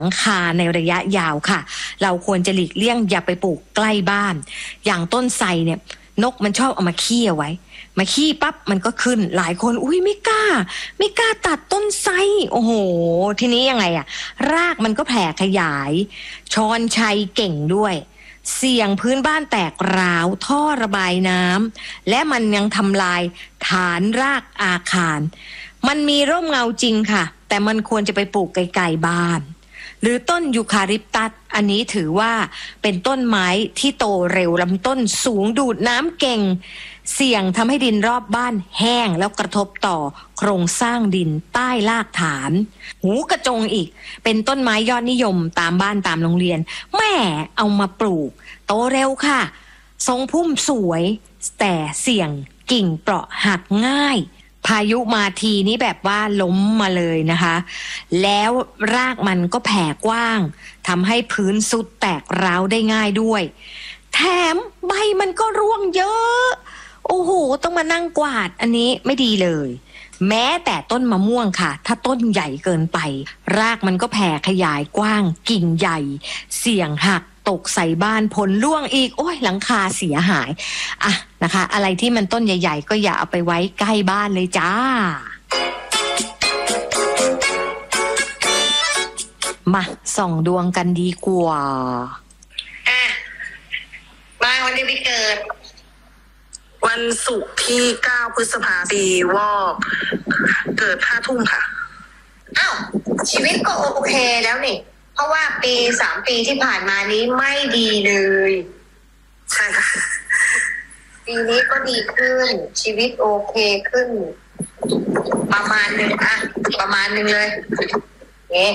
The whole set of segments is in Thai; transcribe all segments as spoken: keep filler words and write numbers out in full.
หลังคาในระยะยาวค่ะเราควรจะหลีกเลี่ยงอย่าไปปลูกใกล้บ้านอย่างต้นไทรเนี่ยนกมันชอบเอามาขี้เอาไว้มาขี้ปั๊บมันก็ขึ้นหลายคนอุ้ยไม่กล้าไม่กล้าตัดต้นไทรโอ้โหทีนี้ยังไงอะรากมันก็แผ่ขยายชอนชัยเก่งด้วยเสี่ยงพื้นบ้านแตกร้าวท่อระบายน้ำและมันยังทำลายฐานรากอาคารมันมีร่มเงาจริงค่ะแต่มันควรจะไปปลูกไกลๆบ้านหรือต้นยูคาลิปตัสอันนี้ถือว่าเป็นต้นไม้ที่โตเร็วลำต้นสูงดูดน้ำเก่งเสี่ยงทำให้ดินรอบบ้านแห้งแล้วกระทบต่อโครงสร้างดินใต้รากฐานหูกระจงอีกเป็นต้นไม้ยอดนิยมตามบ้านตามโรงเรียนแม่เอามาปลูกโตเร็วค่ะทรงพุ่มสวยแต่เสี่ยงกิ่งเปราะหักง่ายพายุมาทีนี้แบบว่าล้มมาเลยนะคะแล้วรากมันก็แผ่กว้างทำให้พื้นสุดแตกร้าวได้ง่ายด้วยแถมใบมันก็ร่วงเยอะโอ้โหต้องมานั่งกวาดอันนี้ไม่ดีเลยแม้แต่ต้นมะม่วงค่ะถ้าต้นใหญ่เกินไปรากมันก็แผ่ขยายกว้างกิ่งใหญ่เสี่ยงหักตกใส่บ้านผลร่วงอีกโอ้ยหลังคาเสียหายอ่ะนะคะอะไรที่มันต้นใหญ่ๆก็อย่าเอาไปไว้ใกล้บ้านเลยจ้ามาส่องดวงกันดีกว่าอ่ะมาวันเดือนปีเกิดวันศุกร์ที่เก้าพฤษภาคมปีวอกเกิดห้าทุ่มค่ะอ้าวชีวิตก็โอเคแล้วนี่เพราะว่าปีสามปีที่ผ่านมานี้ไม่ดีเลยใช่ค่ะปีนี้ก็ดีขึ้นชีวิตโอเคขึ้นประมาณหนึ่งอะประมาณหนึ่งเลยเอ๊ะ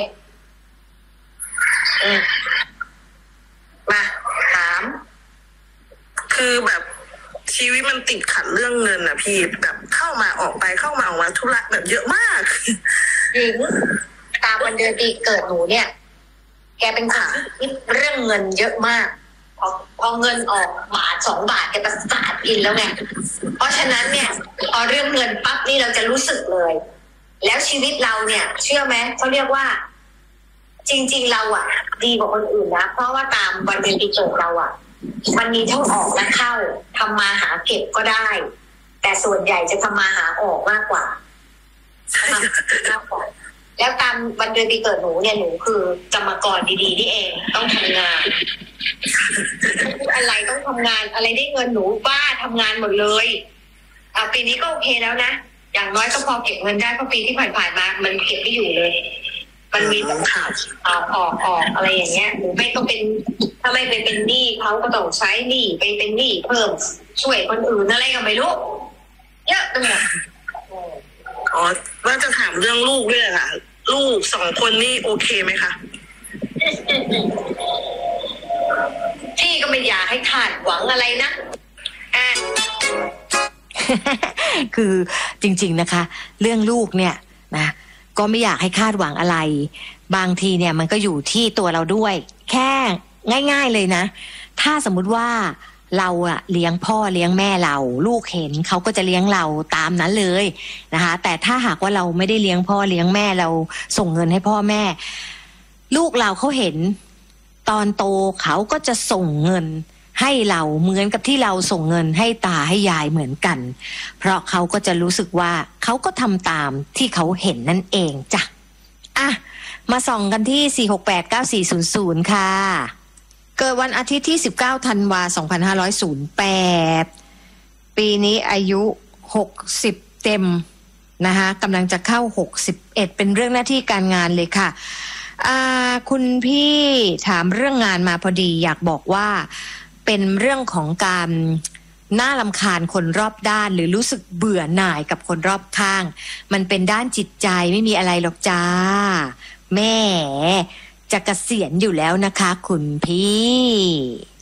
มาถามคือแบบชีวิตมันติดขัดเรื่องเงินนะพี่แบบเข้ามาออกไปเข้ามาออกมาธุระแบบเยอะมากจริงตามวันเดือนปีเกิดหนูเนี่ยแกเป็นคนคิดเรื่องเงินเยอะมากพอพอเงินออกบาทสองบาทแกประสาทกินแล้วไงเพราะฉะนั้นเนี่ยพอเรื่องเงินปั๊บนี่เราจะรู้สึกเลยแล้วชีวิตเราเนี่ยเชื่อไหมเขาเรียกว่าจริงๆเราอ่ะดีกว่าคนอื่นนะเพราะว่าตามวันเดือนปีเกิดเราอ่ะมันมีทั้งออกและเข้าทำมาหาเก็บก็ได้แต่ส่วนใหญ่จะทำมาหาออกมากกว่าทำมากกว่าแล้วตามวันเดือนปีเกิดหนูเนี่ยหนูคือกรรมกรดีๆนี่เองต้องทำงานอะไรต้องทำงานอะไรได้เงินหนูบ้าทำงานหมดเลยอ่ะปีนี้ก็โอเคแล้วนะอย่างน้อยก็พอเก็บเงินได้เพราะปีที่ผ่านๆมามันเก็บไม่อยู่เลยมันมีแบบขาดออกออกออกอะไรอย่างเงี้ยหนูไม่ต้องเป็นถ้าไม่ไปเป็นหนี้เขาก็ต้องใช้หนี้ไปเป็นหนี้เพิ่มช่วยคนอื่นอะไรก็ไม่รู้เยอะไปหมดอ๋อว่าจะถามเรื่องลูกด้วยค่ะลูกสองคนนี่โอเคไหมคะพี่ก็ไม่อยากให้คาดหวังอะไรนะอ่ะคือจริงๆนะคะเรื่องลูกเนี่ยนะก็ไม่อยากให้คาดหวังอะไรบางทีเนี่ยมันก็อยู่ที่ตัวเราด้วยแค่ง่ายๆเลยนะถ้าสมมุติว่าเราอะเลี้ยงพ่อเลี้ยงแม่เราลูกเห็นเขาก็จะเลี้ยงเราตามนั้นเลยนะคะแต่ถ้าหากว่าเราไม่ได้เลี้ยงพ่อเลี้ยงแม่เราส่งเงินให้พ่อแม่ลูกเราเขาเห็นตอนโตเขาก็จะส่งเงินให้เราเหมือนกับที่เราส่งเงินให้ตาให้ยายเหมือนกันเพราะเขาก็จะรู้สึกว่าเขาก็ทำตามที่เขาเห็นนั่นเองจ้ะอ่ะมาส่องกันที่สี่ หก แปด เก้า สี่ ศูนย์ ศูนย์ค่ะเกิดวันอาทิตย์ที่สิบเก้าธันวาคมสองพันห้าร้อยแปดปีนี้อายุหกสิบเต็มนะคะกำลังจะเข้าหกสิบเอ็ดเป็นเรื่องหน้าที่การงานเลยค่ะอ่าคุณพี่ถามเรื่องงานมาพอดีอยากบอกว่าเป็นเรื่องของการน่ารำคาญคนรอบด้านหรือรู้สึกเบื่อหน่ายกับคนรอบข้างมันเป็นด้านจิตใจไม่มีอะไรหรอกจ้าแม่จะเกษียณอยู่แล้วนะคะคุณพี่